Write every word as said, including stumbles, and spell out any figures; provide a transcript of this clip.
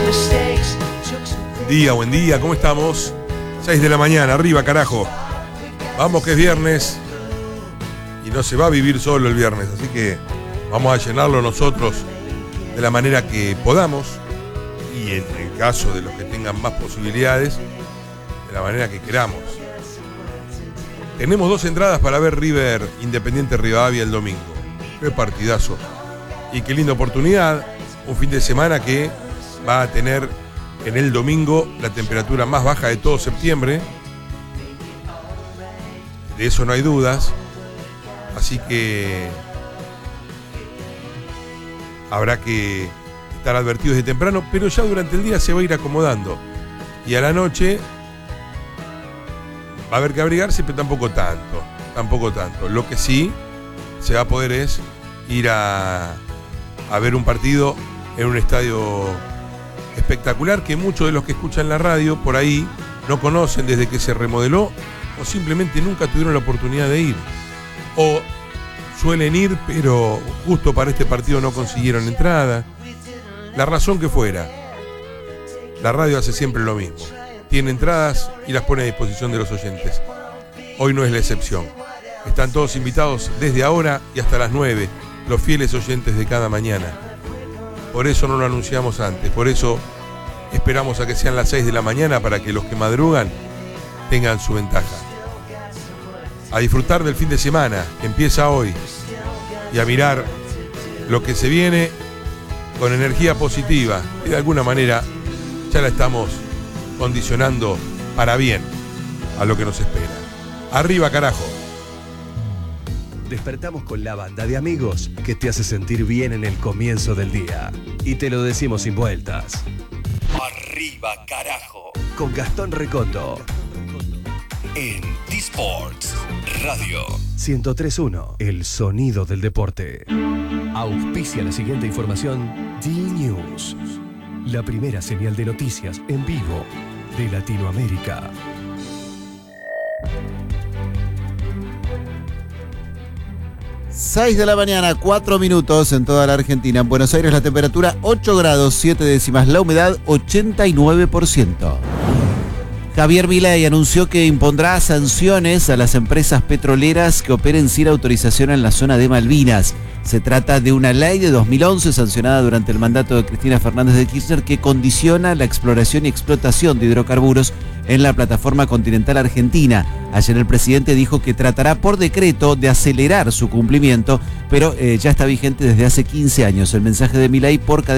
Día, buen día, ¿cómo estamos? seis de la mañana, arriba, carajo. Vamos que es viernes y no se va a vivir solo el viernes, así que vamos a llenarlo nosotros de la manera que podamos y en el caso de los que tengan más posibilidades, de la manera que queramos. Tenemos dos entradas para ver River Independiente Rivadavia el domingo. Qué partidazo. Y qué linda oportunidad. Un fin de semana que va a tener en el domingo la temperatura más baja de todo septiembre. De eso no hay dudas. Así que habrá que estar advertidos de temprano, pero ya durante el día se va a ir acomodando. Y a la noche va a haber que abrigarse, pero tampoco tanto. Tampoco tanto. Lo que sí se va a poder es ir a, a ver un partido en un estadio espectacular que muchos de los que escuchan la radio por ahí no conocen desde que se remodeló o simplemente nunca tuvieron la oportunidad de ir. O suelen ir, pero justo para este partido no consiguieron entrada. La razón que fuera. La radio hace siempre lo mismo. Tiene entradas y las pone a disposición de los oyentes. Hoy no es la excepción. Están todos invitados desde ahora y hasta las nueve, los fieles oyentes de cada mañana. Por eso no lo anunciamos antes, por eso esperamos a que sean las seis de la mañana para que los que madrugan tengan su ventaja. A disfrutar del fin de semana que empieza hoy y a mirar lo que se viene con energía positiva y de alguna manera ya la estamos condicionando para bien a lo que nos espera. Arriba, carajo. Despertamos con la banda de amigos que te hace sentir bien en el comienzo del día. Y te lo decimos sin vueltas. Arriba, carajo. Con Gastón Recondo. En T-Sports Radio ciento tres punto uno, el sonido del deporte. Auspicia la siguiente información. D-News, la primera señal de noticias en vivo de Latinoamérica. seis de la mañana, cuatro minutos en toda la Argentina. En Buenos Aires la temperatura ocho grados, siete décimas. La humedad ochenta y nueve por ciento. Javier Milei anunció que impondrá sanciones a las empresas petroleras que operen sin autorización en la zona de Malvinas. Se trata de una ley de dos mil once sancionada durante el mandato de Cristina Fernández de Kirchner que condiciona la exploración y explotación de hidrocarburos en la plataforma continental argentina. Ayer el presidente dijo que tratará por decreto de acelerar su cumplimiento, pero eh, ya está vigente desde hace quince años. El mensaje de Milei por